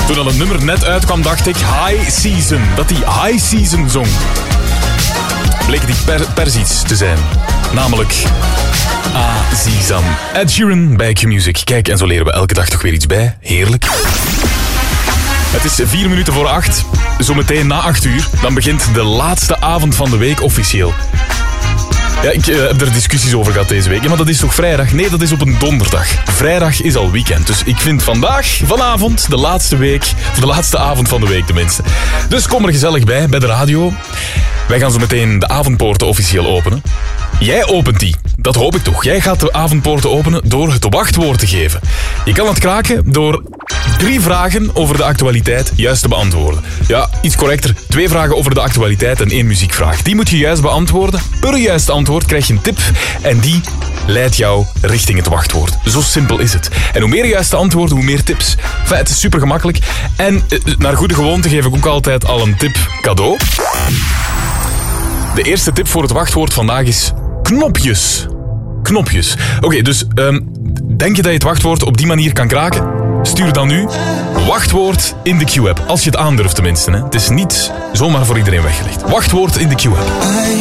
Toen dat het nummer net uitkwam, dacht ik High Season. Dat die High Season zong. Bleek die Perzisch te zijn. Namelijk Azizam. Ed Sheeran bij Q-Music. Kijk, en zo leren we elke dag toch weer iets bij. Heerlijk. Het is 4 minuten voor 8. Zometeen na 8 uur. Dan begint de laatste avond van de week officieel. Ja, ik heb er discussies over gehad deze week. Ja, maar dat is toch vrijdag? Nee, dat is op een donderdag. Vrijdag is al weekend. Dus ik vind vanavond, de laatste week, of de laatste avond van de week tenminste. Dus kom er gezellig bij de radio. Wij gaan zo meteen de avondpoorten officieel openen. Jij opent die. Dat hoop ik toch. Jij gaat de avondpoorten openen door het wachtwoord te geven. Je kan het kraken door 3 vragen over de actualiteit juist te beantwoorden. Ja, iets correcter. 2 vragen over de actualiteit en 1 muziekvraag. Die moet je juist beantwoorden. Per juist antwoord krijg je een tip en die leidt jou richting het wachtwoord. Zo simpel is het. En hoe meer juiste antwoorden, hoe meer tips. Enfin, het is super gemakkelijk. En naar goede gewoonte geef ik ook altijd al een tip cadeau. De eerste tip voor het wachtwoord vandaag is knopjes. Knopjes. Oké, dus denk je dat je het wachtwoord op die manier kan kraken? Stuur dan nu wachtwoord in de Q-app. Als je het aandurft tenminste. Hè. Het is niet zomaar voor iedereen weggelegd. Wachtwoord in de Q-app.